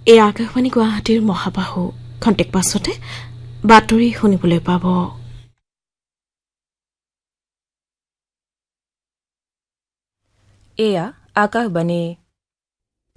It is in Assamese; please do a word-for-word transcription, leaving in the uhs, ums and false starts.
এই আকাশবাণী গুৱাহাটীৰ মহাবাহু খন্তেক পাছতে বাতৰি শুনিবলৈ পাব। এয়া আকাশবাণী।